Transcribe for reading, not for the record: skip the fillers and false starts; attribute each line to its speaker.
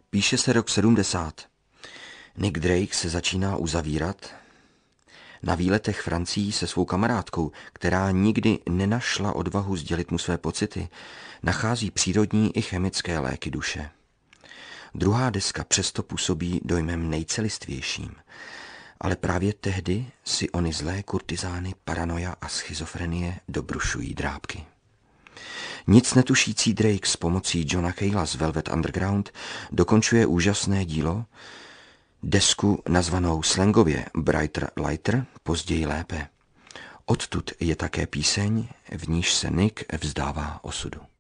Speaker 1: Píše se rok 70. Nick Drake se začíná uzavírat. Na výletech Francií se svou kamarádkou, která nikdy nenašla odvahu sdělit mu své pocity, nachází přírodní i chemické léky duše. Druhá deska přesto působí dojmem nejcelistvějším, ale právě tehdy si ony zlé kurtizány, paranoia a schizofrenie dobrušují drápky. Nic netušící Drake s pomocí Johna Cale'a z Velvet Underground dokončuje úžasné dílo, desku nazvanou slangově Brighter Lighter, později lépe. Odtud je také píseň, v níž se Nick vzdává osudu.